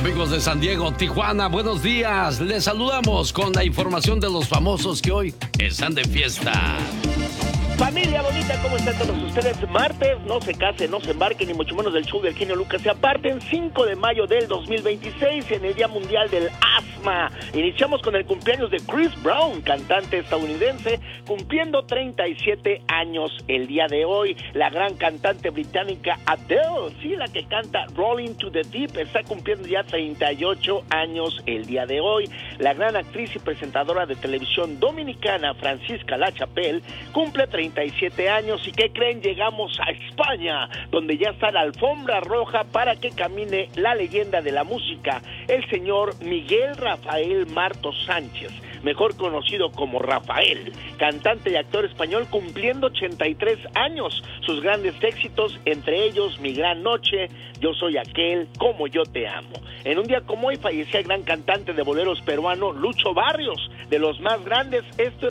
Amigos de San Diego, Tijuana, buenos días. Les saludamos con la información de los famosos que hoy están de fiesta. Familia bonita, ¿cómo están todos ustedes? Martes, no se casen, no se embarquen, ni mucho menos del show del genio Lucas. Se aparten 5 de mayo del 2026 en el Día Mundial del Asma. Iniciamos con el cumpleaños de Chris Brown, cantante estadounidense, cumpliendo 37 años el día de hoy. La gran cantante británica Adele, sí, la que canta Rolling to the Deep, está cumpliendo ya 38 años el día de hoy. La gran actriz y presentadora de televisión dominicana Francisca La Chapelle cumple 37 años. ¿Y qué creen? Llegamos a España, donde ya está la alfombra roja para que camine la leyenda de la música, el señor Miguel Rafael Martos Sánchez, mejor conocido como Rafael, cantante y actor español, cumpliendo 83 años. Sus grandes éxitos, entre ellos Mi Gran Noche, Yo Soy Aquel, Como Yo Te Amo. En un día como hoy fallecía el gran cantante de boleros peruano Lucho Barrios, de los más grandes. Esto